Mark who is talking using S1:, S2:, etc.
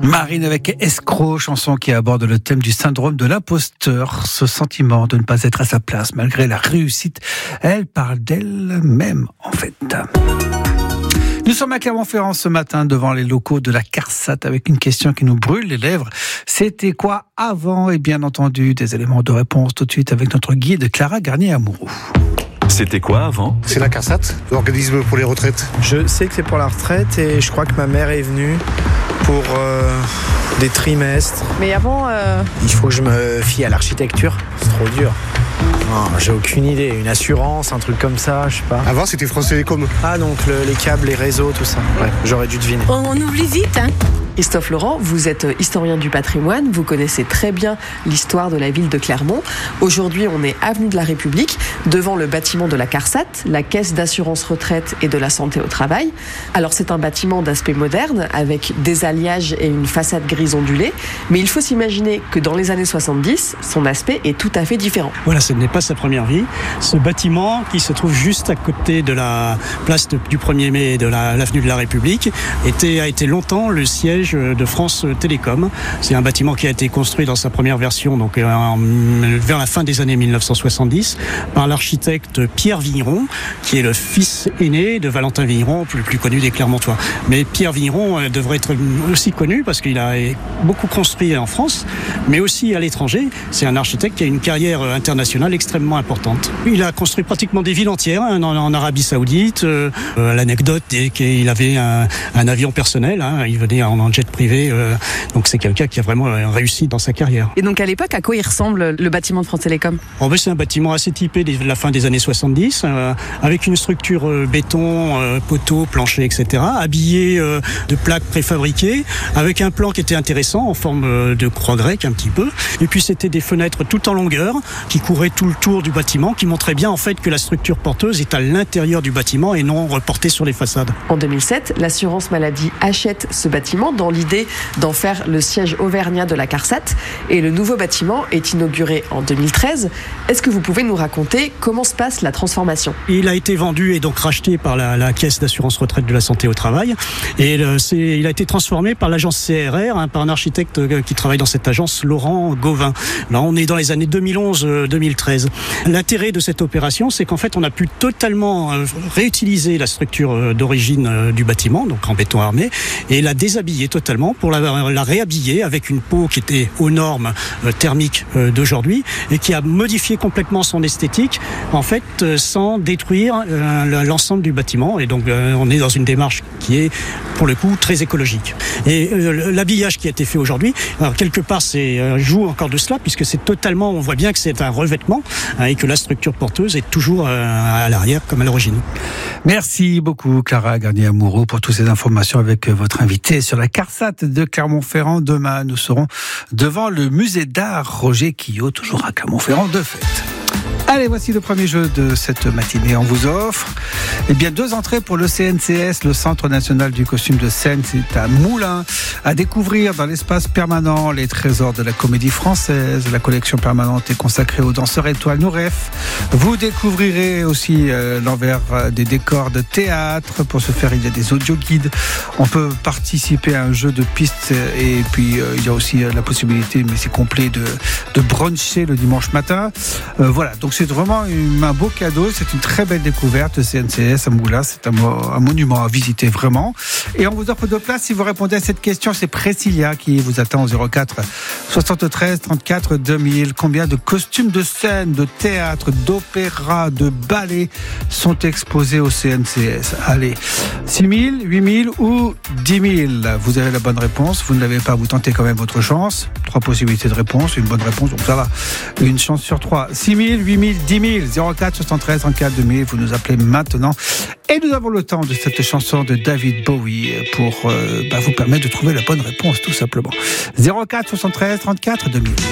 S1: Marine avec Escroc, chanson qui aborde le thème du syndrome de l'imposteur, ce sentiment de ne pas être à sa place malgré la réussite. Elle parle d'elle-même en fait. Nous sommes à Clermont-Ferrand ce matin devant les locaux de la CARSAT avec une question qui nous brûle les lèvres. C'était quoi avant? Et bien entendu, des éléments de réponse tout de suite avec notre guide Clara Garnier-Amouroux.
S2: C'était quoi avant?
S3: C'est la CARSAT, l'organisme pour les retraites.
S4: Je sais que c'est pour la retraite et je crois que ma mère est venue pour des trimestres.
S5: Mais avant...
S4: Il faut que je me fie à l'architecture, c'est trop dur. Non, j'ai aucune idée, une assurance, un truc comme ça, je sais pas.
S3: Avant, c'était France Télécom.
S4: Ah, donc les câbles, les réseaux, tout ça. Ouais, j'aurais dû deviner.
S5: On oublie vite, hein. Christophe Laurent, vous êtes historien du patrimoine, vous connaissez très bien l'histoire de la ville de Clermont. Aujourd'hui, on est avenue de la République, devant le bâtiment de la CARSAT, la Caisse d'assurance retraite et de la santé au travail. Alors c'est un bâtiment d'aspect moderne, avec des alliages et une façade grise ondulée, mais il faut s'imaginer que dans les années 70, son aspect est tout à fait différent.
S6: Voilà, ce n'est pas sa première vie. Ce bâtiment, qui se trouve juste à côté de la place du 1er mai et de l'avenue de la République, a été longtemps le siège de France Télécom. C'est un bâtiment qui a été construit dans sa première version, donc vers la fin des années 1970, par l'architecte Pierre Vigneron, qui est le fils aîné de Valentin Vigneron, plus connu des Clermontois. Mais Pierre Vigneron devrait être aussi connu parce qu'il a beaucoup construit en France, mais aussi à l'étranger. C'est un architecte qui a une carrière internationale extrêmement importante. Il a construit pratiquement des villes entières en Arabie Saoudite. L'anecdote est qu'il avait un avion personnel, il venait en jet privé, donc c'est quelqu'un qui a vraiment réussi dans sa carrière.
S5: Et donc à l'époque, à quoi il ressemble le bâtiment de France Télécom?
S6: C'est un bâtiment assez typé de la fin des années 70, avec une structure béton, poteaux, planchers, etc., habillé de plaques préfabriquées, avec un plan qui était intéressant en forme de croix grecque un petit peu. Et puis c'était des fenêtres tout en longueur qui couvraient tout le tour du bâtiment, qui montraient bien en fait que la structure porteuse est à l'intérieur du bâtiment et non reportée sur les façades.
S5: En 2007, l'assurance maladie achète ce bâtiment dans l'idée d'en faire le siège auvergnat de la CARSAT, et le nouveau bâtiment est inauguré en 2013. Est-ce que vous pouvez nous raconter comment se passe la transformation?
S6: Il a été vendu et donc racheté par la Caisse d'assurance retraite de la santé au travail, et il a été transformé par l'agence CRR, par un architecte qui travaille dans cette agence, Laurent Gauvin. Là, on est dans les années 2011-2013. L'intérêt de cette opération, c'est qu'en fait, on a pu totalement réutiliser la structure d'origine du bâtiment, donc en béton armé, et la déshabiller totalement pour la réhabiller avec une peau qui était aux normes thermiques d'aujourd'hui et qui a modifié complètement son esthétique, en fait, sans détruire l'ensemble du bâtiment. Et donc, on est dans une démarche qui est, pour le coup, très écologique. Et l'habillage qui a été fait aujourd'hui, alors quelque part, joue encore de cela, puisque c'est totalement, on voit bien que c'est un revêtement et que la structure porteuse est toujours à l'arrière comme à l'origine.
S1: Merci beaucoup Clara Garnier-Amouroux pour toutes ces informations avec votre invité sur la CARSAT de Clermont-Ferrand. Demain, nous serons devant le musée d'art Roger Quillot, toujours à Clermont-Ferrand de fête. Allez, voici le premier jeu de cette matinée. On vous offre 2 entrées pour le CNCS, le Centre National du Costume de Scène. C'est à Moulins, à découvrir dans l'espace permanent les trésors de la comédie française. La collection permanente est consacrée aux danseurs étoiles Nouref. Vous découvrirez aussi l'envers des décors de théâtre. Pour ce faire, il y a des audio-guides. On peut participer à un jeu de pistes et puis il y a aussi la possibilité, mais c'est complet, de bruncher le dimanche matin. Voilà, donc c'est vraiment un beau cadeau, c'est une très belle découverte. Le CNCS à Moulins, c'est un monument à visiter vraiment. Et on vous offre 2 places si vous répondez à cette question. C'est Priscilla qui vous attend au 04 73 34 2000. Combien de costumes de scène, de théâtre, d'opéra, de ballet sont exposés au CNCS? Allez, 6 000, 8 000 ou 10 000? Vous avez la bonne réponse. Vous ne l'avez pas, vous tentez quand même votre chance. 3 possibilités de réponse, une bonne réponse, donc ça va. Une chance sur 3. 6 000, 8 000, 10 000, 04 73 34 2000. Vous nous appelez maintenant. Et nous avons le temps de cette chanson de David Bowie pour vous permettre de trouver la bonne réponse, tout simplement. 04 73 34 2000.